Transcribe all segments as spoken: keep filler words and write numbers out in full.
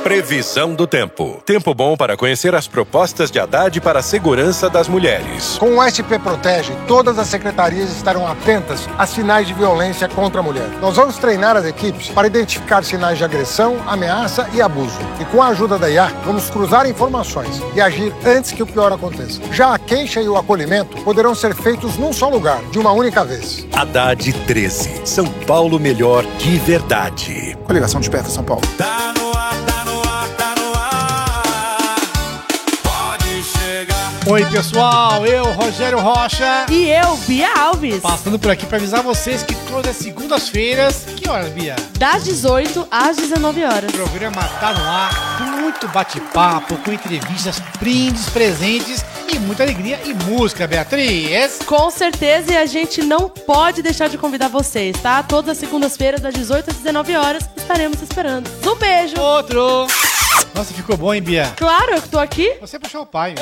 Previsão do tempo. Tempo bom para conhecer as propostas de Haddad para a segurança das mulheres. Com o S P Protege, todas as secretarias estarão atentas a sinais de violência contra a mulher. Nós vamos treinar as equipes para identificar sinais de agressão, ameaça e abuso. E com a ajuda da I A, vamos cruzar informações e agir antes que o pior aconteça. Já a queixa e o acolhimento poderão ser feitos num só lugar, de uma única vez. Haddad treze. São Paulo melhor de verdade. Coligação Desperta São Paulo. Tá no ar, tá no ar, tá no ar. Pode chegar. Oi, pessoal, eu, Rogério Rocha. E eu, Bia Alves. Passando por aqui para avisar vocês que todas as segundas-feiras, que horas, Bia? Das dezoito às dezenove horas. O programa tá no ar, com muito bate-papo, com entrevistas, brindes, presentes e muita alegria e música, Beatriz. Com certeza, e a gente não pode deixar de convidar vocês, tá? Todas as segundas-feiras, das dezoito às dezenove horas, estaremos esperando. Um beijo. Outro. Nossa, ficou bom, hein, Bia? Claro, eu que tô aqui. Você puxou o pai.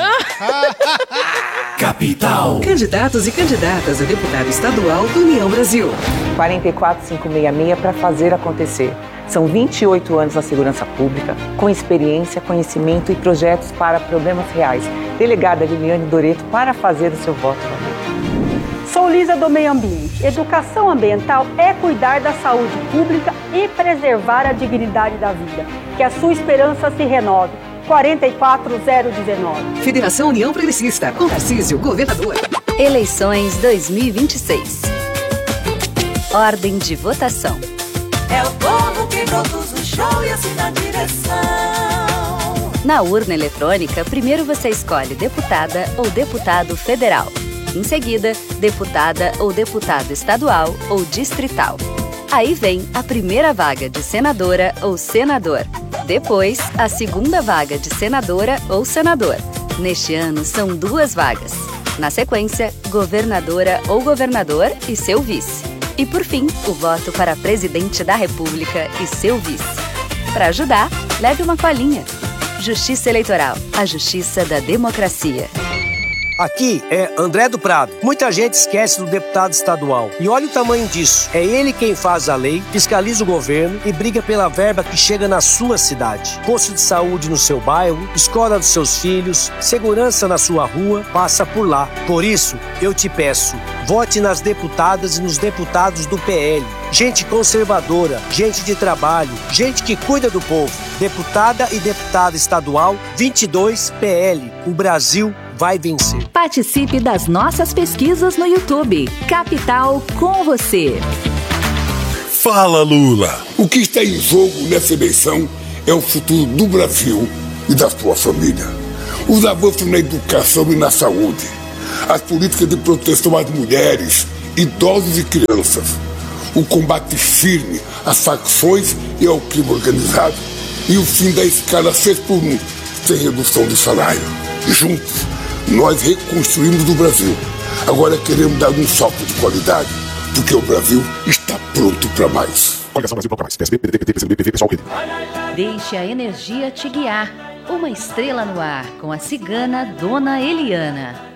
Capital. Candidatos e candidatas a deputado estadual do União Brasil. quatro quatro cinco seis seis para fazer acontecer. São vinte e oito anos na segurança pública, com experiência, conhecimento e projetos para problemas reais. Delegada Liliane Doreto para fazer o seu voto valer. Sou Lisa do Meio Ambiente. Educação ambiental é cuidar da saúde pública e preservar a dignidade da vida. Que a sua esperança se renove. quatro quatro zero um nove. Federação União Progressista, com Tarcísio, governador. Eleições dois mil e vinte e seis. Ordem de votação. É o povo que produz o show e assina a direção. Na urna eletrônica, primeiro você escolhe deputada ou deputado federal. Em seguida, deputada ou deputado estadual ou distrital. Aí vem a primeira vaga de senadora ou senador. Depois, a segunda vaga de senadora ou senador. Neste ano, são duas vagas. Na sequência, governadora ou governador e seu vice. E por fim, o voto para presidente da República e seu vice. Para ajudar, leve uma colinha. Justiça Eleitoral, a justiça da democracia. Aqui é André do Prado. Muita gente esquece do deputado estadual. E olha o tamanho disso. É ele quem faz a lei, fiscaliza o governo e briga pela verba que chega na sua cidade. Posto de saúde no seu bairro, escola dos seus filhos, segurança na sua rua, passa por lá. Por isso, eu te peço, vote nas deputadas e nos deputados do P L. Gente conservadora, gente de trabalho, gente que cuida do povo. Deputada e deputada estadual, vinte e dois P L. O Brasil vai vencer. Participe das nossas pesquisas no YouTube. Capital com você. Fala, Lula. O que está em jogo nessa eleição é o futuro do Brasil e da sua família. Os avanços na educação e na saúde. As políticas de proteção às mulheres, idosos e crianças. O combate firme às facções e ao crime organizado. E o fim da escala seis por um, sem redução de salário. Juntos, nós reconstruímos o Brasil. Agora queremos dar um salto de qualidade, porque o Brasil está pronto para mais. Coligação Brasil para mais. P S B, P D T, P T, P C B, P V, Pessoal, Rede. Deixe a energia te guiar. Uma estrela no ar, com a cigana Dona Eliana.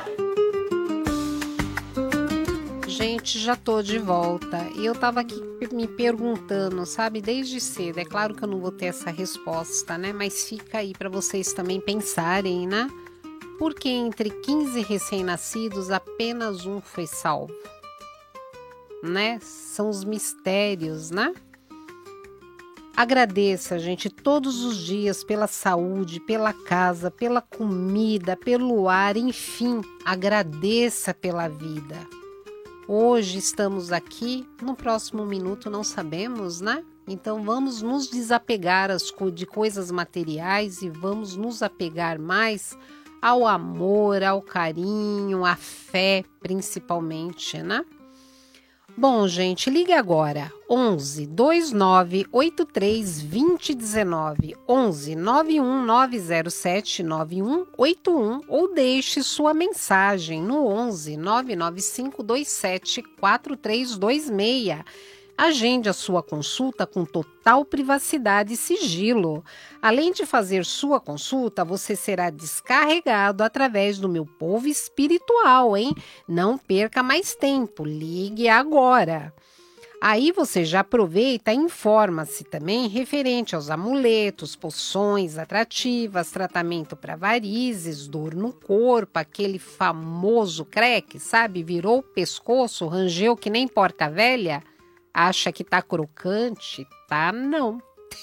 Gente, já tô de volta. E eu tava aqui me perguntando, sabe, desde cedo. É claro que eu não vou ter essa resposta, né? Mas fica aí para vocês também pensarem, né? Porque entre quinze recém-nascidos, apenas um foi salvo, né? São os mistérios, né? Agradeça, gente, todos os dias pela saúde, pela casa, pela comida, pelo ar, enfim, agradeça pela vida. Hoje estamos aqui, no próximo minuto não sabemos, né? Então vamos nos desapegar de coisas materiais e vamos nos apegar mais ao amor, ao carinho, à fé, principalmente, né? Bom, gente, ligue agora, onze, dois nove oito três, dois zero um nove, onze, nove um nove zero sete, nove um oito um ou deixe sua mensagem no onze, nove nove cinco dois sete, quatro três dois seis. Agende a sua consulta com total privacidade e sigilo. Além de fazer sua consulta, você será descarregado através do Meu Povo Espiritual, hein? Não perca mais tempo, ligue agora. Aí você já aproveita e informa-se também referente aos amuletos, poções atrativas, tratamento para varizes, dor no corpo, aquele famoso creque, sabe? Virou o pescoço, rangeu que nem porca velha, acha que tá crocante, tá não.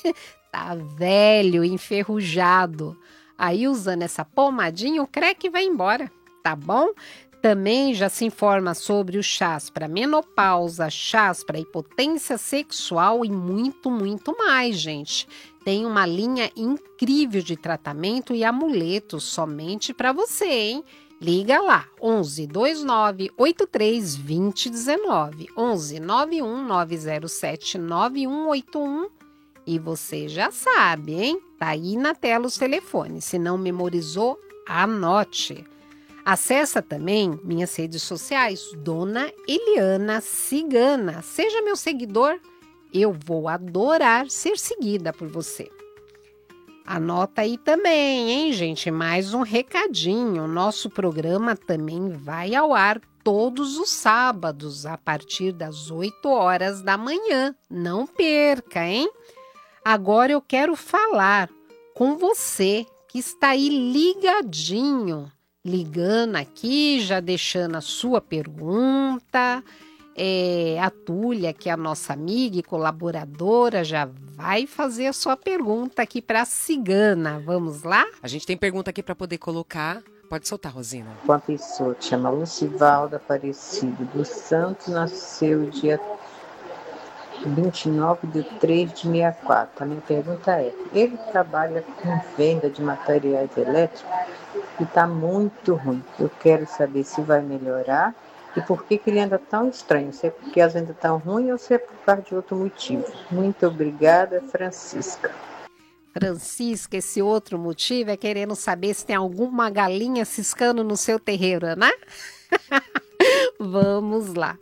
Tá velho, enferrujado. Aí usando essa pomadinha o creque vai embora, tá bom? Também já se informa sobre os chás para menopausa, chás para impotência sexual e muito, muito mais, gente. Tem uma linha incrível de tratamento e amuletos somente para você, hein? Liga lá, onze, vinte e nove, oitenta e três, vinte, dezenove, onze, nove um nove zero sete, nove um oito um e você já sabe, hein? Tá aí na tela os telefones, se não memorizou, anote. Acessa também minhas redes sociais, Dona Eliana Cigana. Seja meu seguidor, eu vou adorar ser seguida por você. Anota aí também, hein, gente? Mais um recadinho. Nosso programa também vai ao ar todos os sábados, a partir das oito horas da manhã. Não perca, hein? Agora eu quero falar com você que está aí ligadinho. Ligando aqui, já deixando a sua pergunta. É, a Túlia, que é a nossa amiga e colaboradora, já vai fazer a sua pergunta aqui para a Cigana. Vamos lá? A gente tem pergunta aqui para poder colocar. Pode soltar, Rosina. Uma pessoa que chama Lucivaldo Aparecido dos Santos nasceu dia vinte e nove de três de sessenta e quatro. A minha pergunta é, ele trabalha com venda de materiais elétricos e está muito ruim. Eu quero saber se vai melhorar e por que, que ele anda tão estranho. Se é porque as vendas estão ruins ou se é por causa de outro motivo. Muito obrigada, Francisca. Francisca, esse outro motivo é querendo saber se tem alguma galinha ciscando no seu terreiro, né? Vamos lá.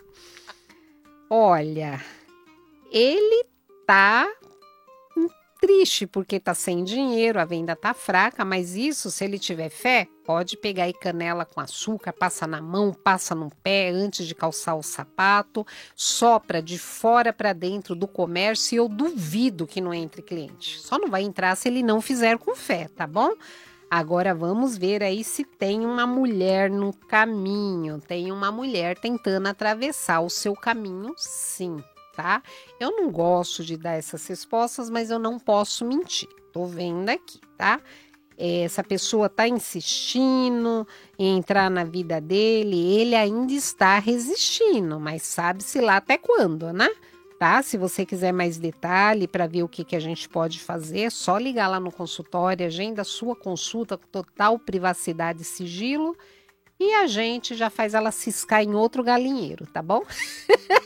Olha, ele tá triste porque tá sem dinheiro, a venda tá fraca, mas isso, se ele tiver fé, pode pegar aí canela com açúcar, passa na mão, passa no pé antes de calçar o sapato, sopra de fora para dentro do comércio e eu duvido que não entre cliente. Só não vai entrar se ele não fizer com fé, tá bom? Agora vamos ver aí se tem uma mulher no caminho, tem uma mulher tentando atravessar o seu caminho, sim. Tá? Eu não gosto de dar essas respostas, mas eu não posso mentir. Tô vendo aqui, tá? Essa pessoa tá insistindo em entrar na vida dele, ele ainda está resistindo, mas sabe-se lá até quando, né? Tá? Se você quiser mais detalhe para ver o que, que a gente pode fazer, é só ligar lá no consultório, agenda a sua consulta com total privacidade e sigilo e a gente já faz ela ciscar em outro galinheiro, tá bom?